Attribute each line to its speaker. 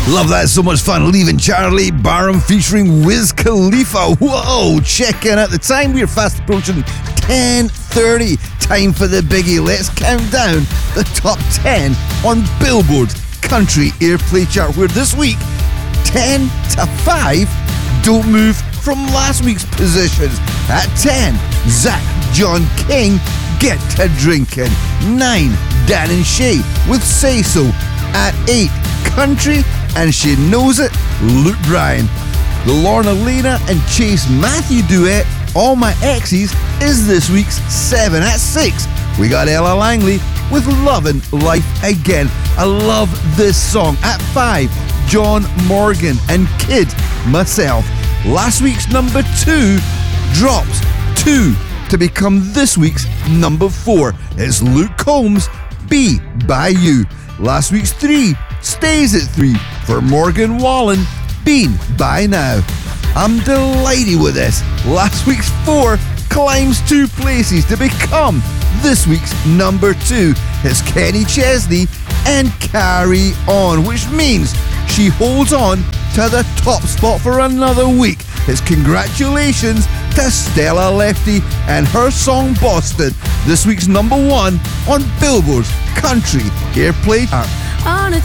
Speaker 1: Love that, so much fun. Leaving Charlie Barham featuring Wiz Khalifa. Whoa, checking out the time. We're fast approaching 10:30. Time for the biggie. Let's count down the top 10 on Billboard's Country Airplay chart, where this week 10 to 5 don't move from last week's positions. At 10, Zach John King, Get to Drinking. 9, Dan and Shay with Say So. At 8, Country and She Knows It, Luke Bryan. The Lorna Lena and Chase Matthew duet, All My Exes, is this week's 7. At 6, we got Ella Langley with Lovin' Life Again. I love this song. At 5, John Morgan and Kid Myself. Last week's number 2 drops 2 to become this week's number 4. It's Luke Combs, Be By You. Last week's 3 stays at 3 for Morgan Wallen, Been By Now. I'm delighted with this. Last week's 4 climbs 2 places to become this week's number 2. It's Kenny Chesney and Carry On, which means she holds on to the top spot for another week. It's congratulations to Stella Lefty and her song Boston, this week's number 1 on Billboard's Country Airplay chart.
Speaker 2: On a